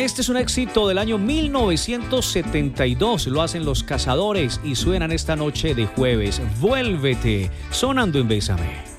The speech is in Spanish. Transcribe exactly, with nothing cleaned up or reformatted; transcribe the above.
Este es un éxito del año mil novecientos setenta y dos. Lo hacen Los Cazadores y suenan esta noche de jueves. Vuélvete, sonando en Bésame.